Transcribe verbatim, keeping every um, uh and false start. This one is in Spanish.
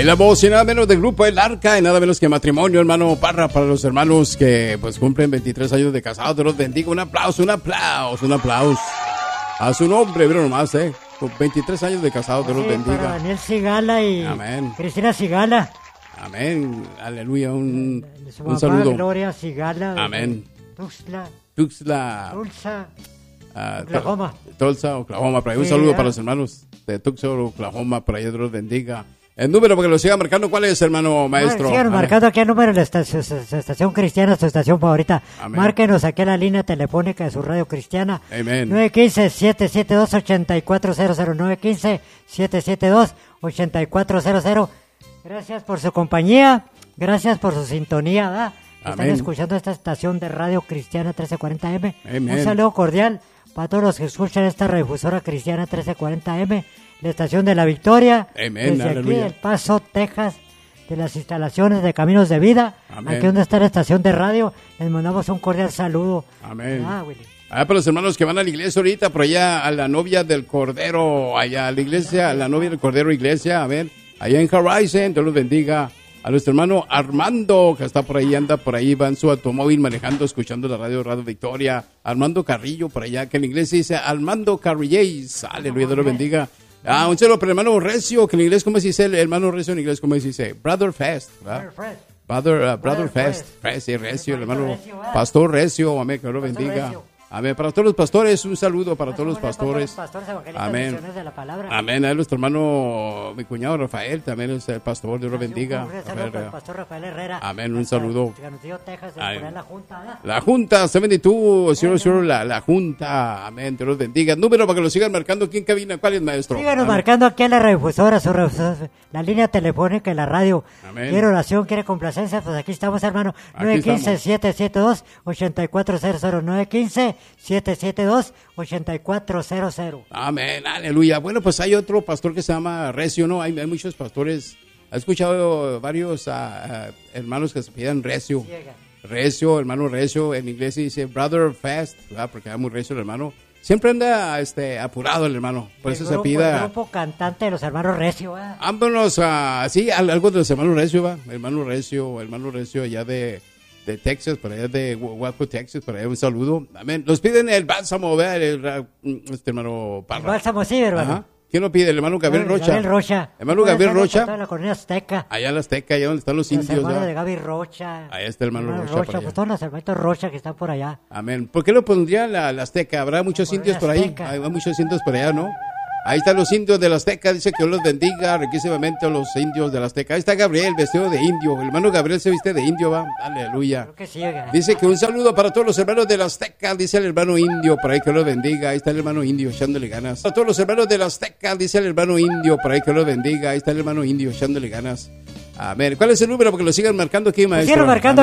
Ahí la voz y nada menos del grupo El Arca y nada menos que matrimonio, hermano Parra, para los hermanos que pues cumplen veintitrés años de casados. Dios los bendiga. Un aplauso, un aplauso, un aplauso a su nombre, pero nomás, eh. Con veintitrés años de casados, Dios los bendiga. Para Daniel Sigala y Amén. Cristina Sigala. Amén. Aleluya. Un, Su un mamá, saludo. Gloria Sigala. Amén. Tuxtla. Tuxtla. Tulsa. Uh, Oklahoma. Tulsa, Oklahoma. Por ahí. Un Sí, saludo ya. para los hermanos de Tuxtla, Oklahoma. Por ahí, Dios los bendiga. El número para que lo siga marcando, ¿cuál es, hermano maestro? Sigan marcando aquí el número de la estación, su, su estación cristiana, su estación favorita. Amén. Márquenos aquí a la línea telefónica de su radio cristiana. Amén. nueve uno cinco, siete siete dos, ocho cuatro cero cero. nueve uno cinco, siete siete dos, ocho cuatro cero cero. Gracias por su compañía. Gracias por su sintonía, ¿verdad? Están Amén. escuchando esta estación de radio cristiana trece cuarenta eme. Amén. Un saludo cordial para todos los que escuchan esta radiodifusora cristiana trece cuarenta eme. La estación de la Victoria, Amén, desde aleluya. aquí El Paso, Texas, de las instalaciones de Caminos de Vida, Amén. aquí donde está la estación de radio, les mandamos un cordial saludo. Amén. Ah, Willy. Ah, para los hermanos que van a la iglesia ahorita, por allá a la novia del Cordero, allá a la iglesia, a la novia del Cordero iglesia, a ver, allá en Horizon, Dios los bendiga. A nuestro hermano Armando, que está por ahí, anda por ahí, va en su automóvil manejando, escuchando la radio Radio Victoria. Armando Carrillo, por allá, que en la iglesia dice Armando Carrilléis. Aleluya, Dios los bendiga. Ah, un saludo para el hermano Recio, que en inglés, ¿cómo se dice? El hermano Recio en inglés, ¿cómo se dice? Brother Fest, ¿verdad? Brother, uh, brother, Brother Fest, Fest. Fest, sí, Recio, el Hermanito hermano Recio, ¿verdad? Pastor Recio, amén, que Dios lo Pastor bendiga. Recio. Amén, para todos los pastores, un saludo para todos los Para todos pastores. los pastores evangelistas Amén. misioneros de la palabra. Amén, a nuestro hermano, mi cuñado Rafael, también es el pastor, Dios lo bendiga. Un saludo A ver, para el pastor Rafael Herrera. Amén, un hasta saludo. Chicanutillo, Texas, de Ay. por ahí la Junta, ¿verdad? La Junta, setenta y dos, cero cero, la, la Junta, amén, Dios los bendiga. Número para que lo sigan marcando aquí en cabina, ¿cuál es, maestro? Síganos Amén. marcando aquí en la radiodifusora, su radiodifusora, la línea telefónica y la radio. Amén. Quiere oración, quiere complacencia, pues aquí estamos, hermano. Aquí nueve uno cinco, estamos. siete siete dos, ocho cuatro cero cero. nueve uno cinco, siete siete dos, ocho cuatro cero cero. Amén, aleluya. Bueno, pues hay otro pastor que se llama Recio, ¿no? Hay, hay muchos pastores. He escuchado varios ah, ah, hermanos que se piden Recio. Ciega. Recio, hermano Recio. En inglés se dice Brother Fast, ¿verdad? Porque era muy recio el hermano. Siempre anda este, apurado el hermano. Por El eso grupo- se pida. El grupo cantante de los hermanos Recio, ¿verdad? Vámonos a, sí, al- algo de los hermanos Recio, va. Hermano Recio, hermano Recio allá de, de Texas, por allá de Waco, Texas, por allá un saludo. Amén. Nos piden el bálsamo, vea, el, el- este hermano Parra. El bálsamo, sí, hermano. Ajá. ¿Quién lo pide? El hermano Gabriel Rocha. Gabriel Rocha. Hermano Puede Gabriel ser de Rocha. toda la colonia azteca. Allá en la Azteca, allá donde están los Los indios, hermanos ¿verdad? de Gaby Rocha. Ahí está el hermano Hermano Rocha por allá. pues todos los hermanitos Rocha que están por allá. Amén. ¿Por qué lo pondría la, la Azteca? Habrá muchos Por indios la por ahí. Azteca. Hay muchos indios por allá, ¿no? Ahí están los indios de la Azteca. Dice que Dios los bendiga riquísimamente a los indios de la Azteca. Ahí está Gabriel, vestido de indio. El hermano Gabriel se viste de indio, va. Aleluya. Creo que sí, oiga. Dice que un saludo para todos los hermanos de la Azteca, dice el hermano indio, por ahí que los bendiga. Ahí está el hermano indio echándole ganas. Para todos los hermanos de la Azteca, dice el hermano indio, por ahí que los bendiga. Ahí está el hermano indio echándole ganas. Amén. ¿Cuál es el número? Porque lo sigan marcando aquí, maestro. Sigan marcando